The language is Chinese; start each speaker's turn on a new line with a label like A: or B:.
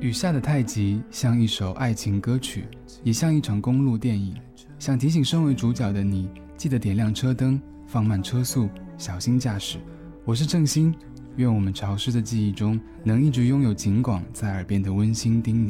A: 雨下的太极像一首爱情歌曲，也像一场公路电影，想提醒身为主角的你，记得点亮车灯，放慢车速，小心驾驶。我是郑兴，愿我们潮湿的记忆中能一直拥有警广在耳边的温馨叮咛。